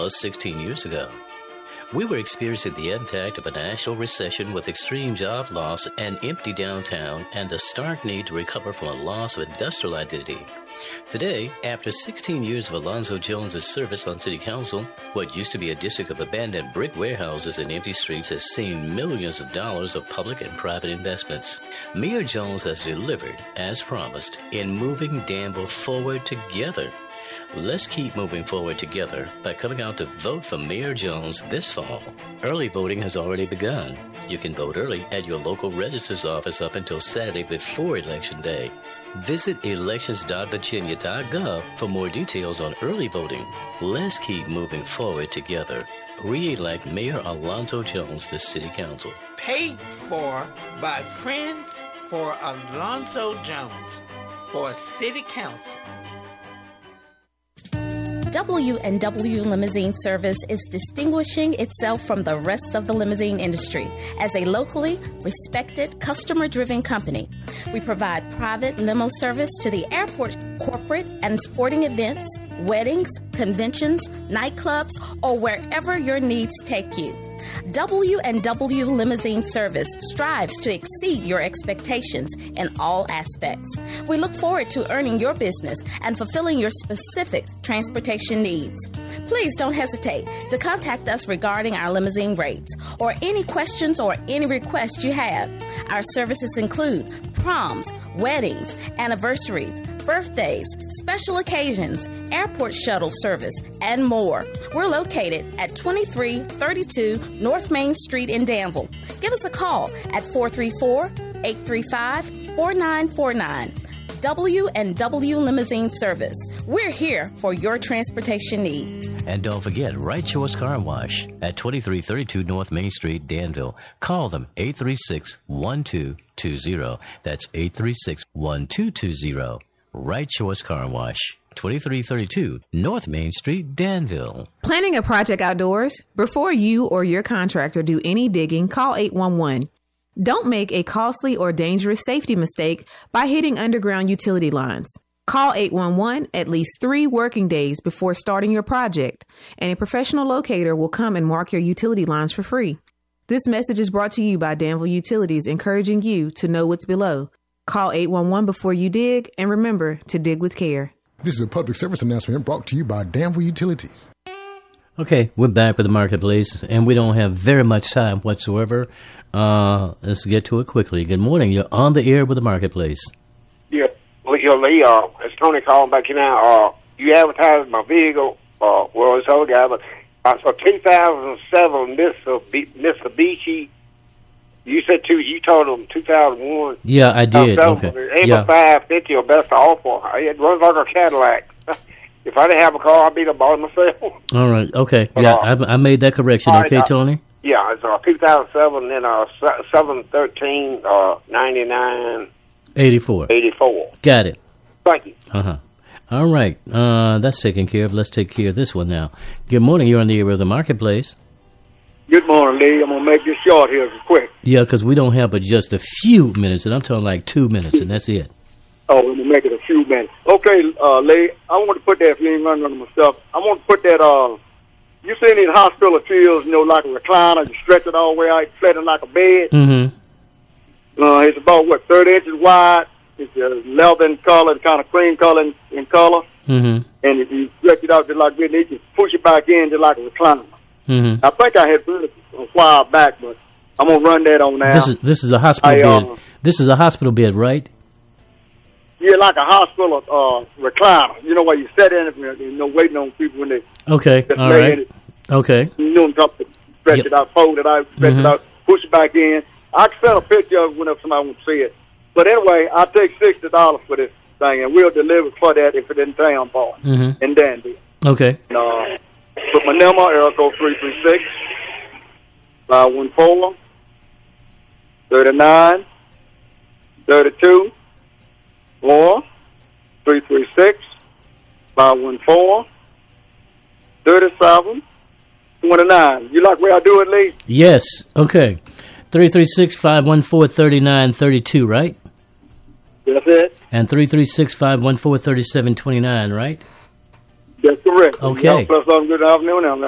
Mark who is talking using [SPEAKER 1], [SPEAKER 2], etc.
[SPEAKER 1] just 16 years ago. We were experiencing the impact of a national recession with extreme job loss, an empty downtown, and a stark need to recover from a loss of industrial identity. Today, after 16 years of Alonzo Jones' service on City Council, what used to be a district of abandoned brick warehouses and empty streets has seen millions of dollars of public and private investments. Mayor Jones has delivered, as promised, in moving Danville forward together. Let's keep moving forward together by coming out to vote for Mayor Jones this fall. Early voting has already begun. You can vote early at your local registrar's office up until Saturday before Election Day. Visit elections.virginia.gov for more details on early voting. Let's keep moving forward together. Re-elect Mayor Alonzo Jones to City Council.
[SPEAKER 2] Paid for by Friends for Alonzo Jones for City Council.
[SPEAKER 3] W&W Limousine Service is distinguishing itself from the rest of the limousine industry as a locally respected, customer-driven company. We provide private limo service to the airport, corporate and sporting events, weddings, conventions, nightclubs, or wherever your needs take you. W&W Limousine Service strives to exceed your expectations in all aspects. We look forward to earning your business and fulfilling your specific transportation needs. Please don't hesitate to contact us regarding our limousine rates or any questions or any requests you have. Our services include proms, weddings, anniversaries, birthdays, special occasions, airport shuttle service, and more. We're located at 2332 North Main Street in Danville. Give us a call at 434-835-4949. W&W Limousine Service. We're here for your transportation need.
[SPEAKER 1] And don't forget, Right Choice Car Wash at 2332 North Main Street, Danville. Call them 836-1220. That's 836-1220. Right Choice Car Wash, 2332 North Main Street, Danville.
[SPEAKER 4] Planning a project outdoors? Before you or your contractor do any digging, call 811. Don't make a costly or dangerous safety mistake by hitting underground utility lines. Call 811 at least 3 working days before starting your project, and a professional locator will come and mark your utility lines for free. This message is brought to you by Danville Utilities, encouraging you to know what's below. Call 811 before you dig, and remember to dig with care.
[SPEAKER 5] This is a public service announcement brought to you by Danville Utilities.
[SPEAKER 1] Okay, we're back with the Marketplace, and we don't have very much time whatsoever. Let's get to it quickly. Good morning. You're on the air with the Marketplace.
[SPEAKER 6] Yeah, Lee, it's Tony calling back now. You advertised my vehicle, it's old guy, but it's a 2007 Mitsubishi. You said you told them 2001.
[SPEAKER 1] Yeah, I did. Okay.
[SPEAKER 6] Yeah. 550 or best offer. It runs like a Cadillac. If I didn't have a car, I'd be the boss myself.
[SPEAKER 1] All right. Okay. But, I made that correction. Okay, Tony?
[SPEAKER 6] Yeah, it's 2007 and 713 99
[SPEAKER 1] 84. Got it.
[SPEAKER 6] Thank you.
[SPEAKER 1] All right. That's taken care of. Let's take care of this one now. Good morning. You're on the air of the Marketplace.
[SPEAKER 7] Good morning, Lee. I'm going to make this short here quick.
[SPEAKER 1] Yeah, because we don't have but just a few minutes, and I'm talking like 2 minutes, and that's it.
[SPEAKER 7] Oh, I'm going to make it a few minutes. Okay, Lee, I want to put that, if you ain't running on my stuff, I want to put that, you seen these hospital chairs, like a recliner, you stretch it all the way out, flatten like a bed.
[SPEAKER 1] Mm-hmm.
[SPEAKER 7] It's about, 30 inches wide. It's leather in color, kind of cream color in color.
[SPEAKER 1] Mm-hmm.
[SPEAKER 7] And if you stretch it out just like this, you just push it back in just like a recliner.
[SPEAKER 1] Mm-hmm.
[SPEAKER 7] I think I had put it a while back, but I'm gonna run that on now.
[SPEAKER 1] This is a hospital bed. This is a hospital bed, right?
[SPEAKER 7] Yeah, like a hospital recliner. You know where you sit in it, waiting on people when they.
[SPEAKER 1] Okay, all right.
[SPEAKER 7] In it.
[SPEAKER 1] Okay.
[SPEAKER 7] Stretch it out, fold it out, stretch it out, push it back in. I can send a picture of it whenever somebody wants to see it. But anyway, I'll take $60 for this thing, and we'll deliver for that if it in town, boy, in Danville.
[SPEAKER 1] Okay.
[SPEAKER 7] And, put my number, area code 336-514-39-32, or 336-514-3729. You like where I do it, Lee?
[SPEAKER 1] Yes. Okay. 336-514-3932, right?
[SPEAKER 7] That's it.
[SPEAKER 1] And 336-514-3729, right?
[SPEAKER 7] That's correct.
[SPEAKER 1] Okay.
[SPEAKER 7] Plus, good afternoon.